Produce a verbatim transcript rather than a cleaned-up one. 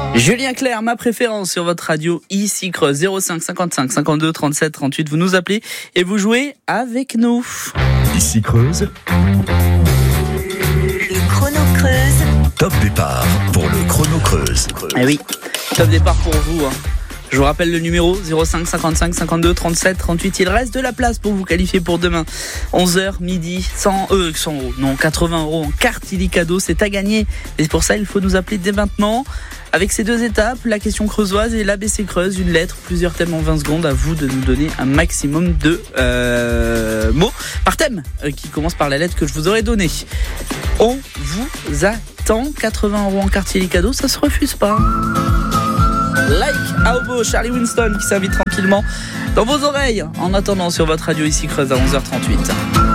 Julien Clerc, ma préférence sur votre radio ici Creuse. Zéro cinq cinquante-cinq cinquante-deux trente-sept trente-huit. Vous nous appelez et vous jouez avec nous. Ici Creuse. Le chrono Creuse. Top départ pour le chrono Creuse. Eh oui, top départ pour vous. Hein. Je vous rappelle le numéro zéro cinq cinquante-cinq cinquante-deux trente-sept trente-huit. Il reste de la place pour vous qualifier pour demain. onze heures midi, cent, euh, cent euros, non, quatre-vingts euros en carte illicadeau. C'est à gagner. Et pour ça, il faut nous appeler dès maintenant. Avec ces deux étapes, la question creusoise et l'A B C Creuse, une lettre, plusieurs thèmes en vingt secondes. À vous de nous donner un maximum de euh, mots par thème euh, qui commence par la lettre que je vous aurais donnée. On vous attend. quatre-vingts euros en carte illicadeau, ça se refuse pas. Like Aobo, Charlie Winston qui s'invite tranquillement dans vos oreilles. En attendant sur votre radio ici Creuse à onze heures trente-huit.